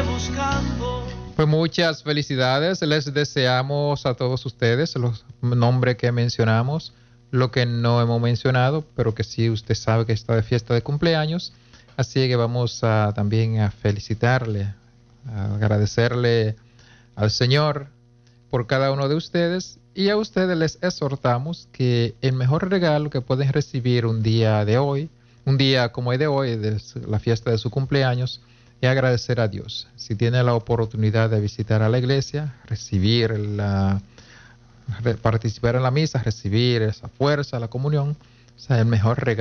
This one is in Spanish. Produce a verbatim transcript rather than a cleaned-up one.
Pues muchas felicidades, les deseamos a todos ustedes los nombres que mencionamos, lo que no hemos mencionado, pero que sí usted sabe que está de fiesta de cumpleaños, así que vamos a, también a felicitarle, a agradecerle al Señor por cada uno de ustedes, y a ustedes les exhortamos que el mejor regalo que pueden recibir un día de hoy, un día como el de hoy, de la fiesta de su cumpleaños, y agradecer a Dios. Si tiene la oportunidad de visitar a la iglesia, recibir la, participar en la misa, recibir esa fuerza, la comunión, o sea, el mejor regalo